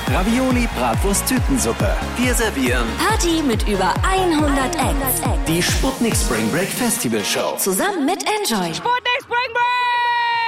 Ravioli, Bratwurst, Tütensuppe. Wir servieren Party mit über 100 Acts. die Sputnik Spring Break Festival Show. Zusammen mit Enjoy. Sputnik!